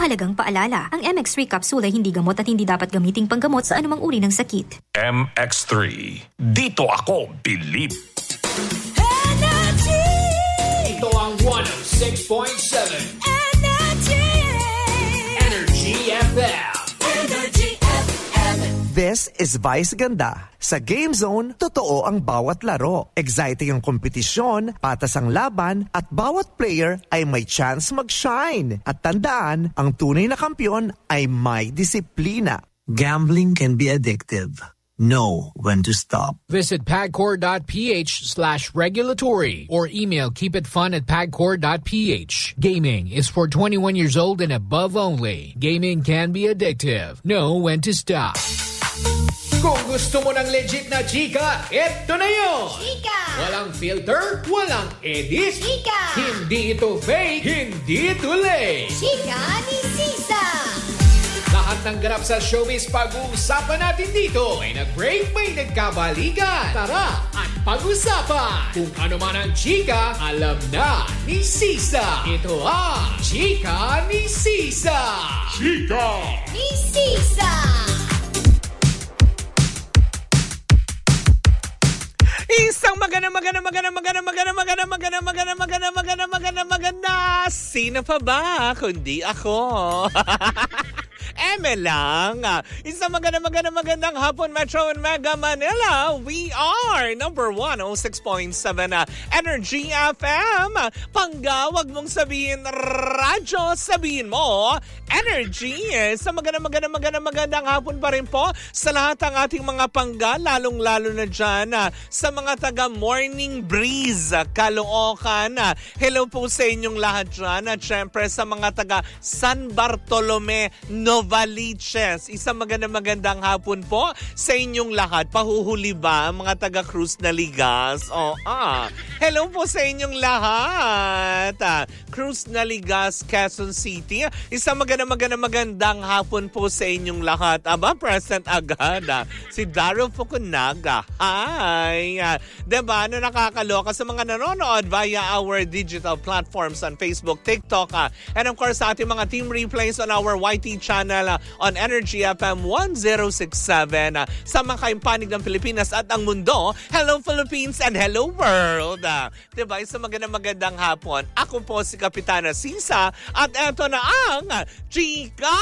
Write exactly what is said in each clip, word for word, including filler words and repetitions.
Mahalagang paalala, ang M X three capsule ay hindi gamot at hindi dapat gamiting panggamot sa anumang uri ng sakit. M X three. Dito ako bilib. Energy! Ito ang one oh six point seven. Energy! Energy F M. Energy F M. This is Vice Ganda. Sa Game Zone, totoo ang bawat laro. Exciting ang kompetisyon, patas ang laban, at bawat player ay may chance mag-shine. At tandaan, ang tunay na kampiyon ay may disiplina. Gambling can be addictive. Know when to stop. Visit pagcor.ph slash regulatory or email keepitfun at pagcor.ph. Gaming is for twenty-one years old and above only. Gaming can be addictive. Know when to stop. Kung gusto mo ng legit na chika, eto na yun! Chika! Walang filter, walang edit. Chika! Hindi ito fake, hindi ito late. Chika ni Sisa! Lahat ng ganap sa showbiz pag-uusapan natin dito ay nag-break, may nagkabalikan. Tara at pag-usapan! Kung ano man ang chika, alam na ni Sisa. Ito ang Chika ni Sisa. Chika! Ni Sisa! Isang magana, magana, magana, magana, magana, magana, magana, magana, magana, magana, magana, magana. Sino pa ba kundi ako? Eme lang. Isang maganda maganda magandang hapon, Metro and Mega Manila. We are number one oh six point seven uh, Energy F M. Pangga, wag mong sabihin radyo, sabihin mo Energy. Sa maganda maganda maganda magandang hapon pa rin po sa lahat ng ating mga pangga, lalong-lalo na dyan uh, sa mga taga Morning Breeze, uh, Caloocan. Uh, hello po sa inyong lahat dyan. At syempre sa mga taga San Bartolome, Novaliches. Isang magandang magandang hapon po sa inyong lahat. Pahuhuli ba mga taga Cruz Naligas? Oh, ah. Hello po sa inyong lahat. Ah, Cruz Naligas, Quezon City. Isang magandang magandang magandang hapon po sa inyong lahat. Aba, present agad. Ah. Si Daryl Fukunaga. Hi. Ah, diba, ano nakakaloka sa mga nanonood via our digital platforms on Facebook, TikTok, ah, and of course sa ating mga team replays on our Y T channel uh, on Energy F M one oh six point seven uh, sa mga kaimpanig ng Pilipinas at ang mundo. Hello Philippines and hello world! Uh, diba? Isang magandang magandang hapon. Ako po si Kapitana Sisa at eto na ang Chika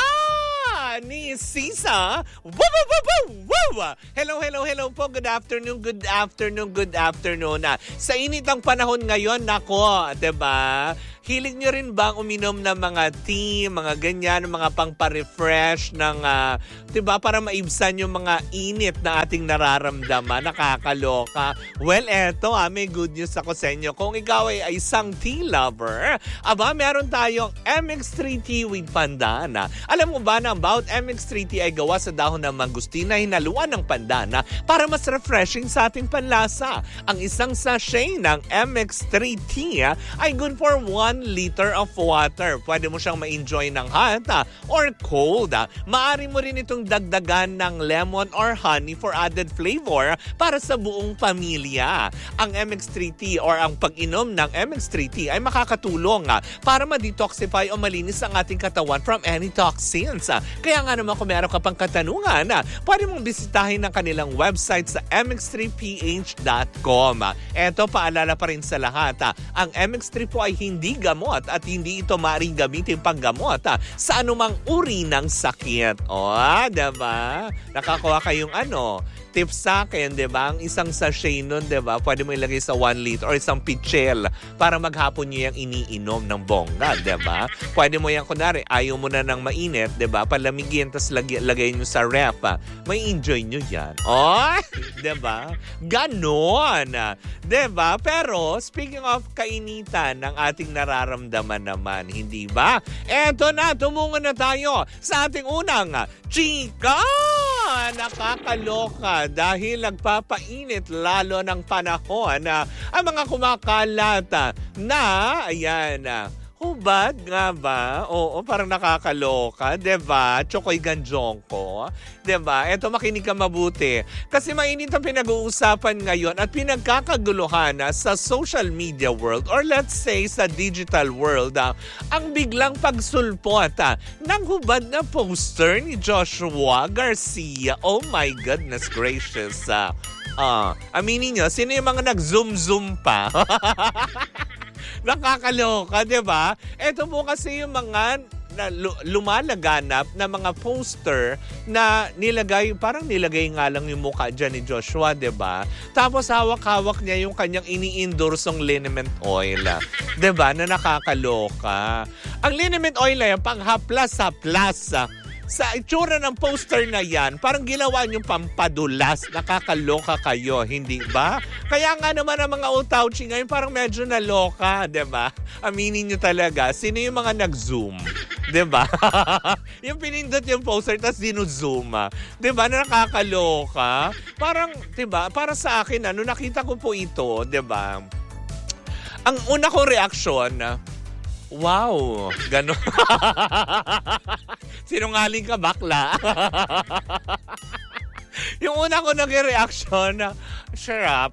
ni Sisa. Woo, woo, woo, woo, woo. Hello, hello, hello po. Good afternoon, good afternoon, good afternoon. Uh, sa init ang panahon ngayon, nako, diba? Hilig nyo rin bang uminom ng mga tea, mga ganyan, mga pang-refresh ng, uh, diba, para maibsan yung mga init na ating nararamdaman, nakakaloka. Well, eto, ah, may good news ako sa inyo. Kung ikaw ay isang tea lover, aba, meron tayong M X three Tea with Pandana. Alam mo ba na about M X three Tea ay gawa sa dahon ng mangustina, hinaluan ng pandana para mas refreshing sa ating panlasa. Ang isang sachet ng M X three Tea ay good for one liter of water. Pwede mo siyang ma-enjoy ng hot ah, or cold. Ah. Maaari mo rin itong dagdagan ng lemon or honey for added flavor para sa buong pamilya. Ang M X three Tea or ang pag-inom ng M X three Tea ay makakatulong ah, para ma-detoxify o malinis ang ating katawan from any toxins. Ah. Kaya nga naman kung meron ka pang katanungan, ah, pwede mong bisitahin ang kanilang website sa m x three p h dot com. Ah. Eto, paalala pa rin sa lahat. Ah, ang M X three po ay hindi gamot at hindi ito maaaring gamitin panggamot ah, sa anumang uri ng sakit. O, ah, diba? Nakakuha kayong ano, tips sa akin, diba? Ang isang sachet nun, diba? Pwede mo ilagay sa one liter or isang pichel para maghapon nyo yung iniinom ng bongga, diba? Pwede mo yan, kunwari, ayaw mo na ng mainit, diba? Palamigin, tapos lagay, lagay nyo sa ref, ah. May enjoy nyo yan. O, diba? Ganon. Diba? Pero, speaking of kainitan ng ating nararamdaman naman, hindi ba? Eto na, tumungo na tayo sa ating unang Chika! Nakakaloka dahil nagpapainit lalo ng panahon na ang mga kumakalat na, ayan, Hubad nga ba? Oo, parang nakakaloka, 'di ba? Chokoy Ganjongko, 'di ba? Eto, makinig ka mabuti. Kasi mainit ang pinag-uusapan ngayon at pinagkakaguluhan na sa social media world or let's say sa digital world ah, ang biglang pagsulpot ah, ng hubad na poster ni Joshua Garcia. Oh my goodness gracious. Ah, ah aminin niyo, sino yung mga nag-zoom-zoom pa? Nakakaloka, di ba? Ito po kasi yung mga na lumalaganap na mga poster na nilagay, parang nilagay nga lang yung mukha dyan ni Joshua, di ba? Tapos hawak-hawak niya yung kanyang ini-endorsong liniment oil. Di ba? Na nakakaloka. Ang liniment oil na yan, pang-haplas-haplas. Sa itsura ng poster na yan, parang ginawa niyong pampadulas. Nakakaloka kayo, hindi ba? Kaya nga naman ang mga utauchi ngayon parang medyo naloka, di ba? Aminin niyo talaga, sino yung mga nag-zoom? Di ba? Yung pinindot yung poster, tapos dino-zoom. Di ba? Nakakaloka. Parang, di ba? Para sa akin, ano, nakita ko po ito, di ba? Ang una kong reaksyon, wow, gano'n. Sinungaling ka, bakla. Yung una ko naging reaction, sarap.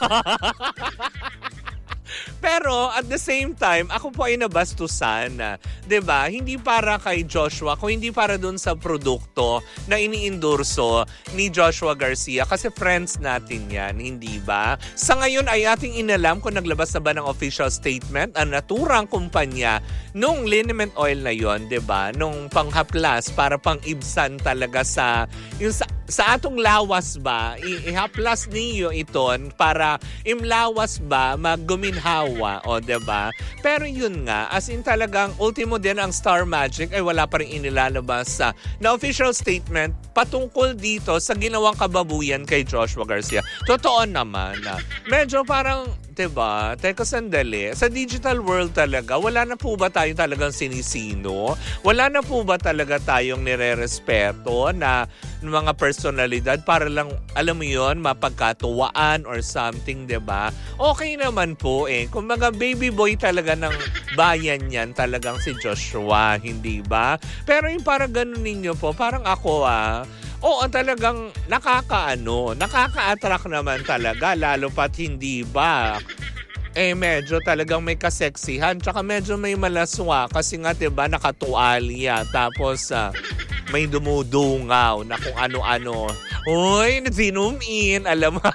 Pero at the same time, ako po ay nabastusan. Diba? Hindi para kay Joshua, kung hindi para dun sa produkto na ini-endorso ni Joshua Garcia. Kasi friends natin yan, hindi ba? Sa ngayon ay ating inalam kung naglabas na ba ng official statement ang naturang kumpanya nung liniment oil na yon, diba? Nung panghaplas para pang-ibsan talaga sa, yung sa, sa atong lawas ba, ihaplas niyo iton para imlawas ba magguminhawa, o diba? Pero yun nga, as in talagang ultimo din ang Star Magic ay wala pa rin inilalabas sa na official statement patungkol dito sa ginawang kababuyan kay Joshua Garcia. Totoo naman na medyo parang, diba, teka sandali, sa digital world talaga, wala na po ba tayong talagang sinisino? Wala na po ba talaga tayong nire-respeto na mga personalidad para lang, alam mo yun, mapagkatuwaan or something, diba? Okay naman po eh. Kung mga baby boy talaga ng bayan yan, talagang si Joshua, hindi ba? Pero yung parang ganun ninyo po, parang ako ah, oo, talagang nakakaano, nakaka-attract naman talaga, lalo pat hindi ba? Eh, medyo talagang may kaseksihan, tsaka medyo may malaswa kasi nga, diba, nakatualya, tapos uh, may dumudungaw na kung ano-ano. Uy, zoom in, alam mo.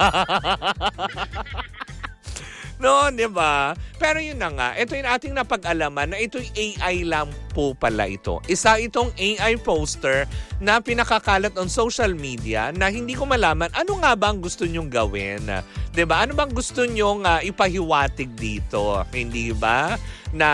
No, di ba? Pero yun na nga, ito yung ating napag-alaman na ito'y A I lang po pala ito. Isa itong A I poster na pinakakalat on social media na hindi ko malaman ano nga ba ang gusto nyong gawin. Di ba? Ano bang gusto nyong uh, ipahiwatig dito? Hindi ba? Na,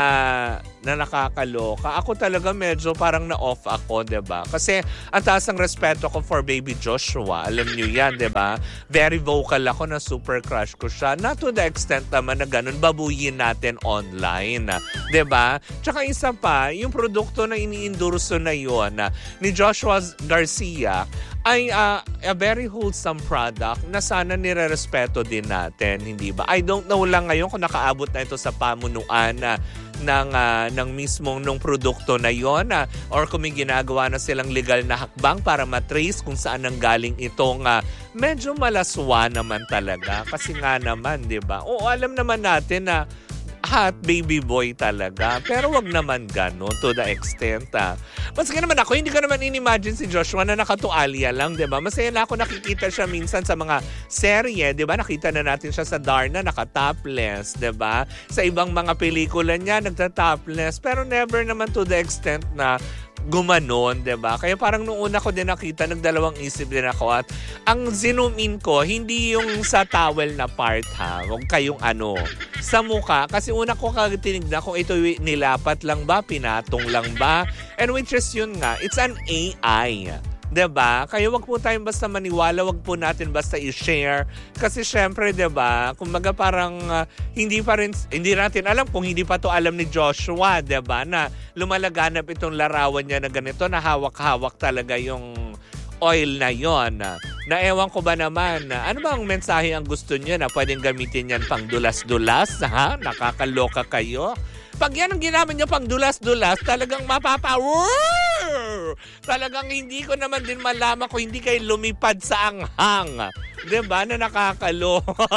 na nakakaloka. Ako talaga medyo parang na-off ako, diba? Kasi ang taas ang respeto ko for baby Joshua. Alam niyo yan, diba? Very vocal ako na super crush ko siya. Not to the extent naman na ganun, babuyin natin online. Diba? Tsaka isa pa, yung produkto na ini-endorso na yun ni Joshua Garcia ay uh, a very wholesome product na sana nire-respeto din natin, hindi ba? I don't know lang ngayon kung nakaabot na ito sa pamunuan na ng, uh, ng mismong nung produkto na yon uh, or kung may ginagawa na silang legal na hakbang para matrace kung saan nanggaling itong uh, medyo malaswa naman talaga. Kasi nga naman, di ba? Oo, alam naman natin na hot baby boy talaga. Pero wag naman gano'n to the extent. Ah. Masaya naman ako, hindi ko naman in-imagine si Joshua na nakatualya lang, di ba? Masaya na ako nakikita siya minsan sa mga serye, di ba? Nakita na natin siya sa Darna, naka-topless, di ba? Sa ibang mga pelikula niya, nagta-topless. Pero never naman to the extent na gumanon, diba? Kaya parang nung una ko din nakita, nagdalawang isip din ako at ang zoom in ko, hindi yung sa towel na part ha, huwag kayong ano, sa mukha. Kasi una ko kagatinignan kung ito nilapat lang ba, pinatong lang ba, and which is yun nga, it's an A I. Diba? Kaya wag po tayong basta maniwala, wag po natin basta i-share. Kasi syempre, diba, kumbaga parang uh, hindi pa rin, hindi natin alam kung hindi pa to alam ni Joshua, diba, na lumalaganap itong larawan niya na ganito, na hawak-hawak talaga yung oil na yon. Na ewan ko ba naman, ano ba ang mensahe ang gusto niyo na pwedeng gamitin yan pang dulas-dulas, ha? Nakakaloka kayo? pag yan ang ginamit niya pang dulas-dulas, talagang mapapa... Talagang hindi ko naman din malaman kung hindi kayo lumipad sa anghang. Diba? Na nakakalo.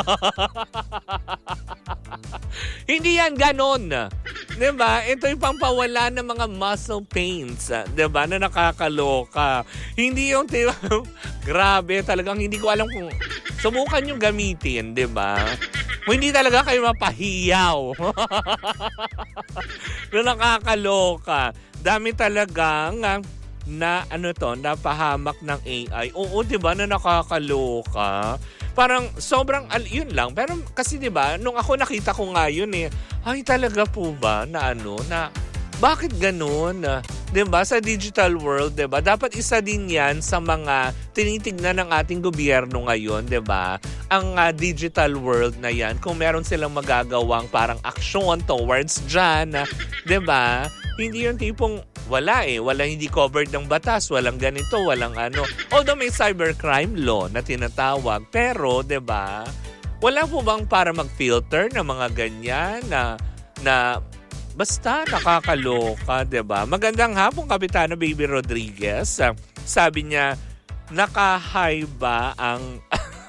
Hindi yan ganon. Diba? Ito yung pampawala ng mga muscle pains. Diba? Na nakakaloka. Hindi yung... Grabe, talagang hindi ko alam kung... Subukan yung gamitin, diba? Kung hindi talaga kayo mapahiyaw. Na nakakaloka. Dami talagang na ano to, napahamak ng A I. Oo, 'di ba, na nakakaloka. Parang sobrang al- yun lang. Pero kasi 'di ba, nung ako nakita ko nga yun eh, ay talaga po ba na ano, na bakit ganoon? 'Di ba, sa digital world, 'di ba? Dapat isa din 'yan sa mga tinitignan ng ating gobyerno ngayon, 'di ba? Ang uh, digital world na 'yan, kung meron silang magagawang parang aksyon towards diyan, 'di ba? Hindi yung tipong wala eh, wala, hindi covered ng batas, walang ganito, walang ano. Although may cybercrime law na tinatawag, pero 'di ba? Wala po bang para mag-filter ng mga ganyan na na basta nakakaloka, 'di ba? Magandang hapon, Kapitano Baby Rodriguez. Sabi niya, naka-high ba ang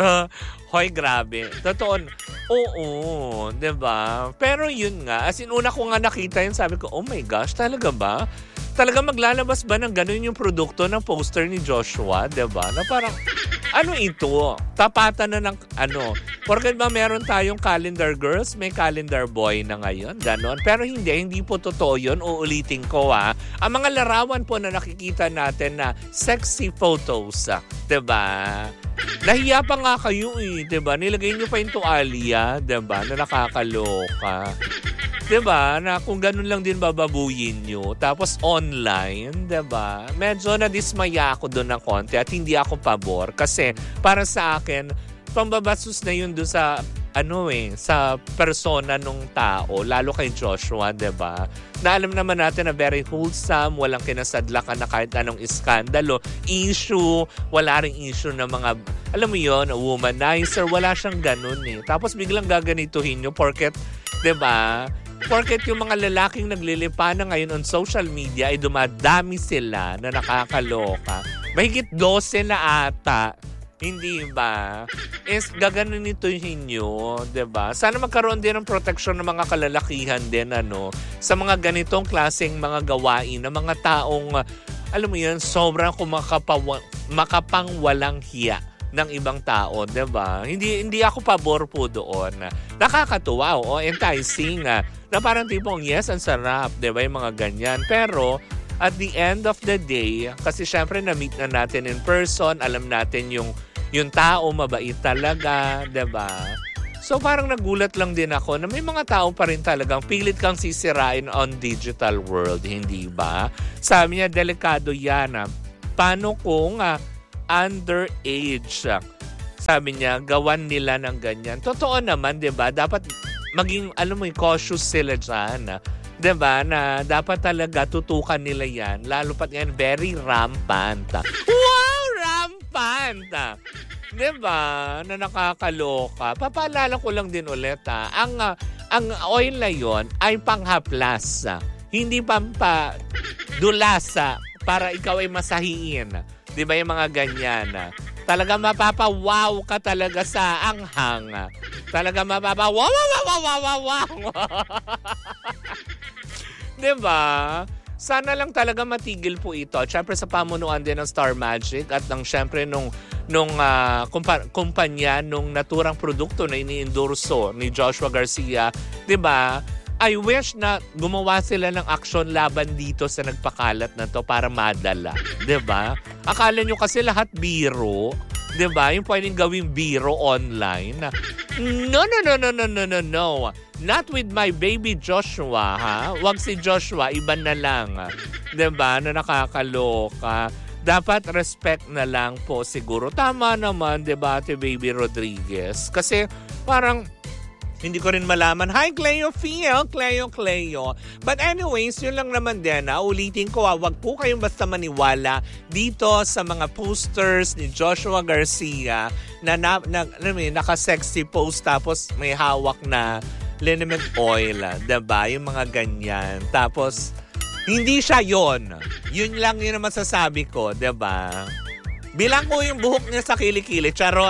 hoy, grabe. Totoo. Oo, 'di ba? Pero yun nga, as in una ko nga nakita yun, sabi ko, oh my gosh, talaga ba? Talaga maglalabas ba ng ganun yung produkto ng poster ni Joshua, 'di ba? Na parang ano ito? Tapatan na ng ano. Porket ba meron tayong calendar girls, may calendar boy na ngayon, ganon. Pero hindi, hindi po totoo yun. Uulitin ko ha. Ang mga larawan po na nakikita natin na sexy photos, 'di ba? Nahiya pa nga kayo eh, 'di ba? Nilagay niyo pa yung tuwalya, 'di ba? Na nakakaloka. 'Di ba? Na kung ganun lang din bababuyin nyo. Tapos online, 'di ba? Medyo nadismaya ako doon ng konti at hindi ako pabor kasi para sa akin pambabastos na yun doon sa ano eh, sa persona nung tao, lalo kay Joshua, 'di ba? Na alam naman natin na very wholesome, walang kinasadlakan na kahit anong iskandalo, issue, wala ring issue ng mga, alam mo yon, womanizer, wala siyang ganun eh. Tapos biglang gaganituhin nyo porket, 'di ba? Porket yung mga lalaking naglilipa na ngayon on social media ay dumadami sila na nakakaloka. Mahigit dose na ata. Hindi ba? Is gaganon nito nyo, 'di ba? Sana magkaroon din ng proteksyon ng mga kalalakihan din ano sa mga ganitong klaseng mga gawain ng mga taong alam mo 'yan, sobrang kumakapaw- makapangwalang hiya ng ibang tao, 'di ba? Hindi hindi ako pabor po doon. Nakakatuwa o enticing na parang tipong yes, ang sarap, 'di ba? Yung mga ganyan. Pero at the end of the day, kasi syempre na-meet na natin in person, alam natin yung yung tao mabait talaga, 'di ba? So parang nagulat lang din ako na may mga tao pa rin talagang pilit kang sisirain on digital world, hindi ba? Sabi niya, delikado yan. Ah. Paano kung uh, underage? Sabi niya, gawan nila ng ganyan. Totoo naman, 'di ba? Dapat maging, alam mo, cautious sila dyan. 'Di ba? Na dapat talaga tutukan nila yan. Lalo pat yan, very rampant. Wow! Rampant! 'Di ba? Na nakakaloka. Papaalala ko lang din ulit ha. Ang, uh, ang oil na yon ay panghaplas. Hindi pampa dulasa para ikaw ay masahiin. 'Di ba yung mga ganyan? Talaga mapapawaw ka talaga sa anghang. Talaga mapapawaw, wow, wow, wow, wow, wow. Diba? Sana lang talaga matigil po ito. Siyempre sa pamunuan din ng Star Magic at ng siyempre nung, nung uh, kumpa- kumpanya nung naturang produkto na ini-endorso ni Joshua Garcia. Diba? I wish na gumawa sila ng aksyon laban dito sa nagpakalat na to para madala. 'Di ba? Akala nyo kasi lahat biro, 'di ba? Yung pwedeng gawing biro online. No, no, no, no, no, no, no, no. Not with my baby Joshua, ha? Wag si Joshua, iba na lang. 'Di ba? Na nakakaloka. Dapat respect na lang po siguro. Tama naman, 'di ba, Ate Baby Rodriguez? Kasi parang hindi ko rin malaman. Hi, Cleo Phil. Cleo, Cleo. But anyways, yun lang naman din. Ha? Ulitin ko, ha? Wag po kayong basta maniwala dito sa mga posters ni Joshua Garcia na, na, na, na naka-sexy post tapos may hawak na liniment oil. Diba? Yung mga ganyan. Tapos, hindi siya yon. Yun lang yun ang masasabi ko. Diba? Bilang ko yung buhok niya sa kilikili. Charot.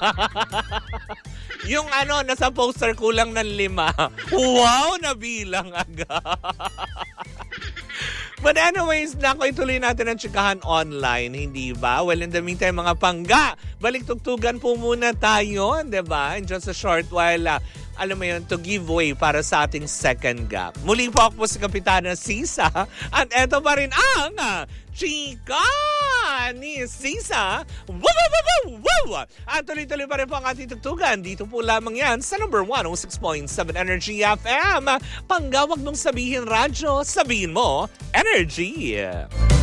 Yung ano, nasa poster kulang ng lima. Wow, nabilang agad. But anyways, nako, ituloy natin ang tsikahan online, hindi ba? Well, in the meantime, mga pangga, balik tugtugan po muna tayo, di ba? In just a short while, uh, alam mo yun, to give way para sa ating second gap. Muli po ako po si Kapitana Sisa, at eto pa rin ang uh, Chika ni Sisa. Woo, woo, woo, woo, woo. At tuloy-tuloy pa rin po ang ating tugtugan. Dito po lamang yan sa number one oh six point seven Energy F M. Panggawag mong sabihin radyo, sabihin mo, Energy.